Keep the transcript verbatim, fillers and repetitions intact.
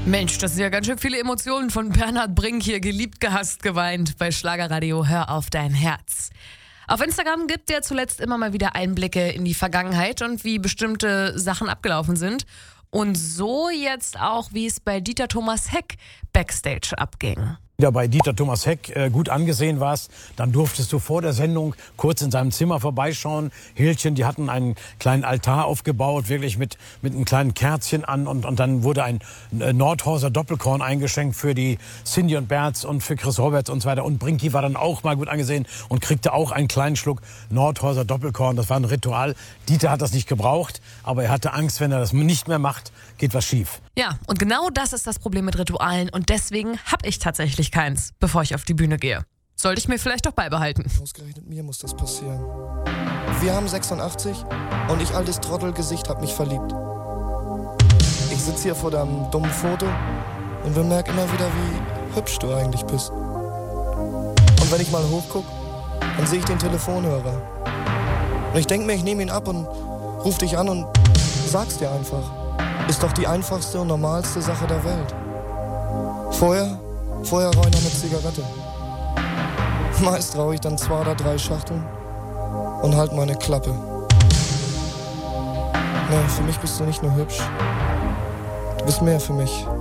Mensch, das sind ja ganz schön viele Emotionen von Bernhard Brink hier. Geliebt, gehasst, geweint bei Schlagerradio. Hör auf dein Herz. Auf Instagram gibt er zuletzt immer mal wieder Einblicke in die Vergangenheit und wie bestimmte Sachen abgelaufen sind. Und so jetzt auch, wie es bei Dieter Thomas Heck Backstage abging. Wieder bei Dieter Thomas Heck äh, gut angesehen warst, dann durftest du vor der Sendung kurz in seinem Zimmer vorbeischauen. Hilchen, die hatten einen kleinen Altar aufgebaut, wirklich mit mit einem kleinen Kerzchen an und und dann wurde ein äh, Nordhorser Doppelkorn eingeschenkt für die Cindy und Berz und für Chris Roberts und so weiter. Und Brinky war dann auch mal gut angesehen und kriegte auch einen kleinen Schluck Nordhorser Doppelkorn. Das war ein Ritual. Dieter hat das nicht gebraucht, aber er hatte Angst, wenn er das nicht mehr macht, geht was schief. Ja, und genau das ist das Problem mit Ritualen und deswegen habe ich tatsächlich keins, bevor ich auf die Bühne gehe. Sollte ich mir vielleicht doch beibehalten. Ausgerechnet mir muss das passieren. Wir haben sechsundachtzig und ich, altes Trottelgesicht, hab mich verliebt. Ich sitze hier vor deinem dummen Foto und bemerke immer wieder, wie hübsch du eigentlich bist. Und wenn ich mal hochguck, dann sehe ich den Telefonhörer. Und ich denke mir, ich nehme ihn ab und ruf dich an und sag's dir einfach. Ist doch die einfachste und normalste Sache der Welt. Vorher, vorher rauche ich noch eine Zigarette. Meist rauche ich dann zwei oder drei Schachteln und halt meine Klappe. Nee, für mich bist du nicht nur hübsch. Du bist mehr für mich.